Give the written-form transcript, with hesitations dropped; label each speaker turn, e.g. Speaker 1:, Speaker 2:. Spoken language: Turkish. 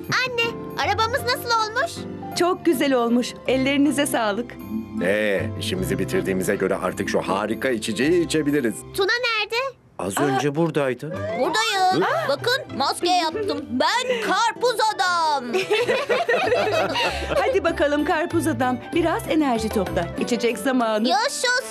Speaker 1: Anne, arabamız nasıl olmuş?
Speaker 2: Çok güzel olmuş. Ellerinize sağlık.
Speaker 3: İşimizi bitirdiğimize göre artık şu harika içeceği içebiliriz.
Speaker 1: Tuna nerede?
Speaker 3: Az önce buradaydı.
Speaker 4: Buradayım. Bakın maske yaptım. Ben karpuz adam.
Speaker 2: Hadi bakalım karpuz adam. Biraz enerji topla. İçecek zamanı.
Speaker 4: Yaşasın.